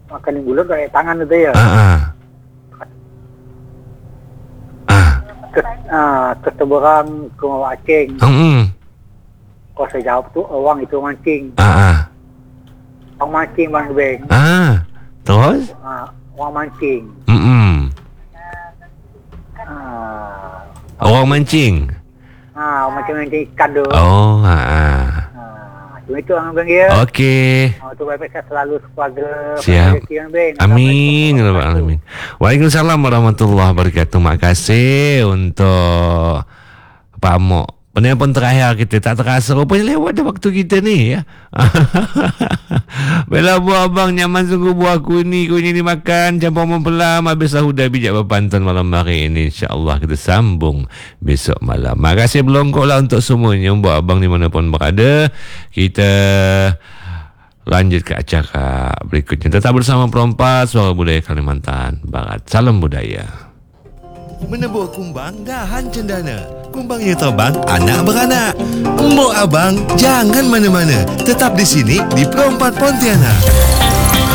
makan di mulut pakai tangan itu ya. Terseberang ke mancing. Kalau saya jawab tu orang itu mancing. Orang mancing bang Beng. Terus? Orang mancing. Orang mancing. Mancing ikan tu. Cuma itu bang Beng ya. Okey. Tu baik saya selalu keluarga. Siap. Amin. Amin. Waalaikumsalam warahmatullahi wabarakatuh. Mak kasih untuk Pak Mok. Penelpon terakhir kita tak terasa rupanya lewat dah waktu kita ni ya. Bella buah abang nyaman sungguh buah kunyit dimakan campur mempelam habis dah bijak berpantun malam hari ini. InsyaAllah kita sambung besok malam. Makasih belongkok lah untuk semuanya buah abang di mana pun berada. Kita lanjut ke acara berikutnya. Tetap bersama Perompak Suara Budaya Kalimantan Barat. Salam budaya. Menebuh kumbang dahan cendana. Kumbangnya terbang, anak beranak. Mbok abang, jangan mana-mana. Tetap di sini di Perompak Pontianak.